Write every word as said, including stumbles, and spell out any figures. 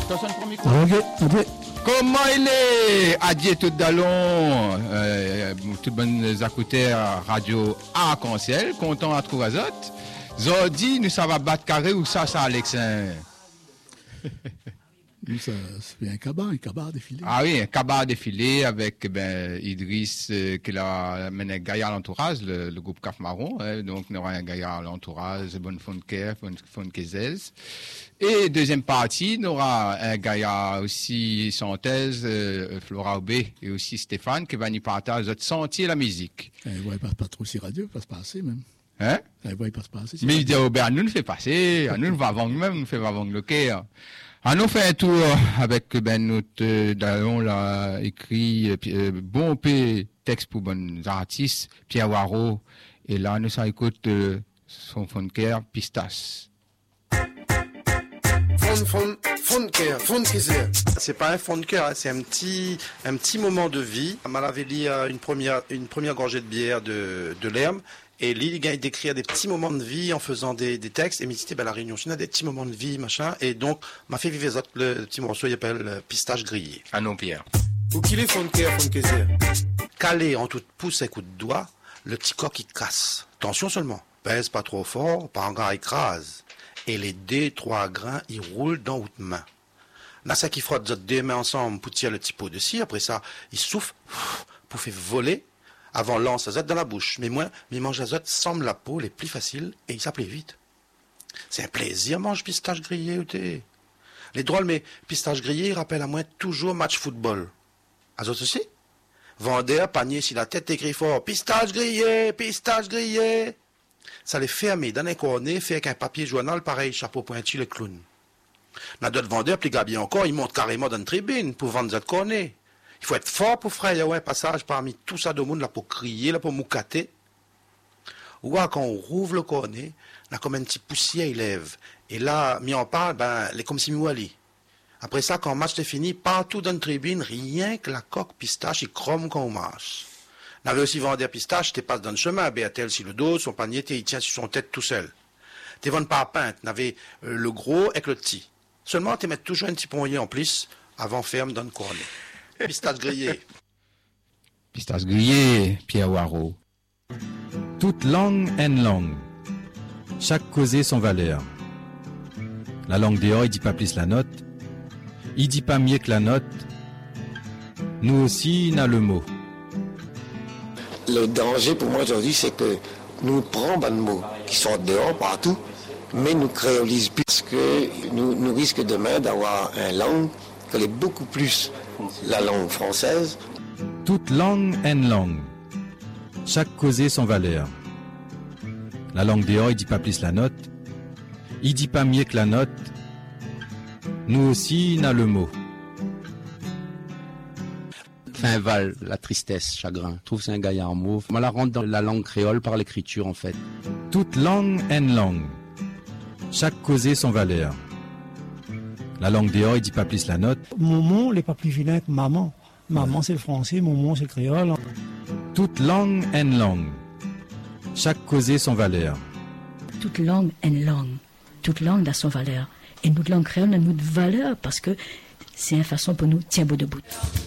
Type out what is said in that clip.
Attention le micro. Ok, ok. Comment il est? Adieu tout d'allons, euh, toutes bonnes écouteurs radio Arc-en-Ciel, content à trouver azot. Zodi, nous ça va battre carré ou ça, ça, Alexin? Nous, ça, c'est un cabas, un cabas défilé. Ah oui, un cabas défilé avec ben, Idriss euh, qui a mené Gaïa à l'entourage, le, le groupe Caf Marron. Hein, donc, nous aura un Gaïa à l'entourage, Bonne Fonker, Bonne Kézels. Et deuxième partie, nous aura un Gaïa aussi Santhèse, euh, Flora Aubé et aussi Stéphane qui va nous partager notre sentier la musique. Elle voit pas, pas trop si radio, passe pas assez même. Hein? Elle voit pas assez. Mais il dit, oh, ben, nous, nous fait passer, nous, nous va vendre même, nous fait va vendre le cœur. On nous fait un tour avec ben notre euh, Dallon là écrit euh, euh, bon p texte pour bons artistes Pierre Waro et là nous ça écoute euh, son funker Pistache. Fun fun funker funkiser. C'est pas un funker, hein, c'est un petit un petit moment de vie. Malavéli a une première une première gorgée de bière de de l'herbe. Et lui, il gagne d'écrire des petits moments de vie en faisant des, des textes. Et m'était ben, la Réunion, il y a des petits moments de vie, machin. Et donc, m'a fait vivre le, le petit morceau, il s'appelle Pistache grillé. Ah non, Pierre. Ou qu'il est funker, funkeser. Calé en toute pouce et coup de doigt, le petit coq il casse. Attention seulement. Pèse pas trop fort, pas encore écrase. Et les deux, trois grains, ils roulent dans votre main. Là, ça qui frotte deux mains ensemble pour tirer le petit pot de cire. Après ça, il souffle pour faire voler. Avant lance azote dans la bouche, mais moi, mes mange azote semble la peau les plus faciles et il s'appelait vite. C'est un plaisir, mange pistache grillé ou t'es. Les drôles, mais pistache grillé, il rappelle à moi toujours match football. Azote aussi? Vendeur, panier si la tête écrit fort, pistache grillé, pistache grillé. Ça les fermer dans un cornet, fait avec un papier journal pareil, chapeau pointu, le clown. Dans d'autres vendeurs, plus gabier encore, ils montent carrément dans une tribune pour vendre cette cornet. Il faut être fort pour faire, il y a un passage parmi tout ça de monde là pour crier, là pour moucater. Ou quand on rouvre le cornet, là comme un petit poussière il lève. Et là, mi en parle, ben, les comme si mouali. Après ça, quand le match est fini, partout dans la tribune, rien que la coque pistache, il crome quand on marche. On avait aussi vendu pistache, t'es passe dans le chemin, Béatel sur le dos, son panier, il tient sur son tête tout seul. T'es vendu pas à peinte, n'avait euh, le gros avec le petit. Seulement, t'es mettre toujours un petit poignet en plus, avant ferme dans le cornet. Pistache grillé. Pistache grillé, Pierre Waro. Toute langue en langue. Chaque causé son valeur. La langue dehors, il dit pas plus la note. Il dit pas mieux que la note. Nous aussi, on a le mot. Le danger pour moi aujourd'hui, c'est que nous prenons des mots qui sont dehors partout, mais nous créolisons puisque nous, nous risquons demain d'avoir une langue qui est beaucoup plus la langue française. Toute langue en langue. Chaque causé son valeur. La langue dehors, il dit pas plus la note. Il dit pas mieux que la note. Nous aussi, on a le mot. Fin val, la tristesse, chagrin. Je trouve que c'est un gaillard mauve. On la rentre dans la langue créole par l'écriture, en fait. Toute langue en langue. Chaque causé son valeur. La langue dehors, il dit pas plus la note. Maman, il n'est pas plus vilain que maman. Maman, c'est le français, maman, c'est le créole. Toute langue en langue. Chaque causé son valeur. Toute langue en langue. Toute langue a son valeur. Et notre langue créole a notre valeur parce que c'est une façon pour nous de tenir bout de bout.